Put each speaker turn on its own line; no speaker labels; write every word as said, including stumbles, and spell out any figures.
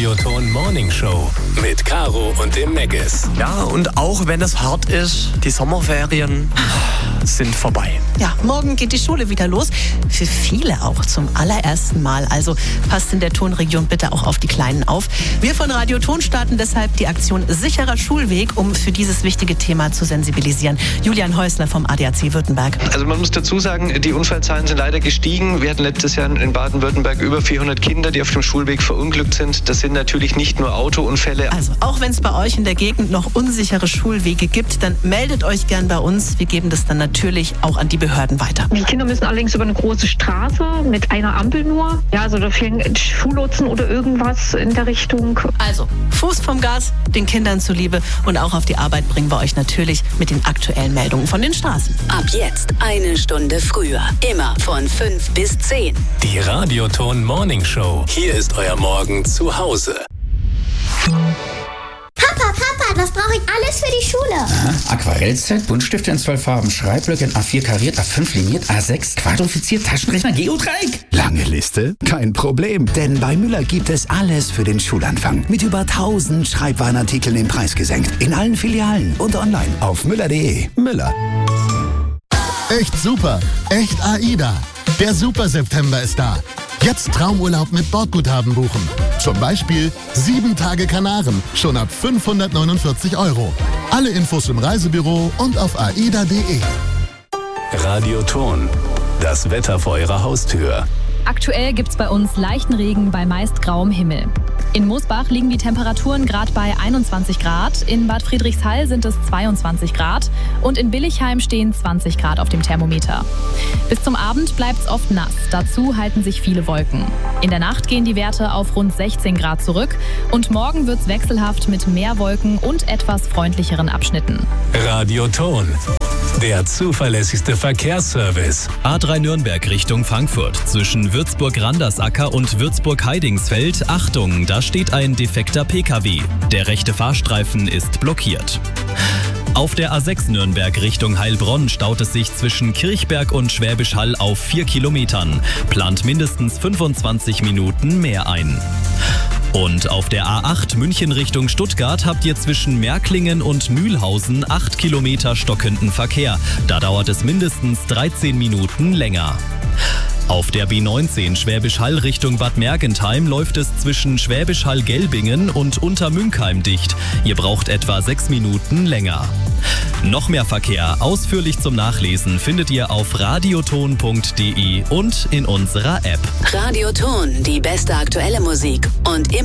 Radioton Morning Show mit Caro und dem Meggis.
Ja, und auch wenn es hart ist, die Sommerferien sind vorbei.
Ja, morgen geht die Schule wieder los. Für viele auch zum allerersten Mal. Also passt in der Tonregion bitte auch auf die Kleinen auf. Wir von Radioton starten deshalb die Aktion Sicherer Schulweg, um für dieses wichtige Thema zu sensibilisieren. Julian Häusler vom A D A C Württemberg.
Also man muss dazu sagen, die Unfallzahlen sind leider gestiegen. Wir hatten letztes Jahr in Baden-Württemberg über vierhundert Kinder, die auf dem Schulweg verunglückt sind. Das sind natürlich nicht nur Autounfälle.
Also auch wenn es bei euch in der Gegend noch unsichere Schulwege gibt, dann meldet euch gern bei uns. Wir geben das dann natürlich auch an die Behörden weiter.
Die Kinder müssen allerdings über eine große Straße mit einer Ampel nur. Ja, also da fehlen Schullotsen oder irgendwas in der Richtung.
Also Fuß vom Gas, den Kindern zuliebe, und auch auf die Arbeit bringen wir euch natürlich mit den aktuellen Meldungen von den Straßen.
Ab jetzt eine Stunde früher. Immer von fünf bis zehn.
Die Radioton Morning Show. Hier ist euer Morgen zu Hause.
Papa, Papa, was brauche ich alles für die Schule?
Aha, Aquarellset, Buntstifte in zwölf Farben, Schreibblöcke in A vier kariert, A fünf liniert, A sechs quadrifiziert, Taschenrechner, Geodreieck.
Lange Liste? Kein Problem, denn bei Müller gibt es alles für den Schulanfang. Mit über tausend Schreibwarenartikeln im Preis gesenkt. In allen Filialen und online auf müller punkt de. Müller.
Echt super, echt AIDA. Der Super September ist da. Jetzt Traumurlaub mit Bordguthaben buchen. Zum Beispiel sieben Tage Kanaren, schon ab fünfhundertneunundvierzig Euro. Alle Infos im Reisebüro und auf aida punkt de.
Radioton. Das Wetter vor eurer Haustür.
Aktuell gibt's bei uns leichten Regen bei meist grauem Himmel. In Moosbach liegen die Temperaturen gerade bei einundzwanzig Grad, in Bad Friedrichshall sind es zweiundzwanzig Grad und in Billichheim stehen zwanzig Grad auf dem Thermometer. Bis zum Abend bleibt's oft nass, dazu halten sich viele Wolken. In der Nacht gehen die Werte auf rund sechzehn Grad zurück und morgen wird's wechselhaft mit mehr Wolken und etwas freundlicheren Abschnitten.
Radioton. Der zuverlässigste Verkehrsservice.
A drei Nürnberg Richtung Frankfurt. Zwischen Würzburg-Randersacker und Würzburg-Heidingsfeld. Achtung, da steht ein defekter P K W. Der rechte Fahrstreifen ist blockiert. Auf der A sechs Nürnberg Richtung Heilbronn staut es sich zwischen Kirchberg und Schwäbisch Hall auf vier Kilometern. Plant mindestens fünfundzwanzig Minuten mehr ein. Und auf der A acht München Richtung Stuttgart habt ihr zwischen Märklingen und Mühlhausen acht Kilometer stockenden Verkehr. Da dauert es mindestens dreizehn Minuten länger. Auf der B neunzehn Schwäbisch Hall Richtung Bad Mergentheim läuft es zwischen Schwäbisch Hall-Gelbingen und Untermünkheim dicht. Ihr braucht etwa sechs Minuten länger. Noch mehr Verkehr ausführlich zum Nachlesen findet ihr auf radioton punkt de und in unserer App.
Radioton, die beste aktuelle Musik und immer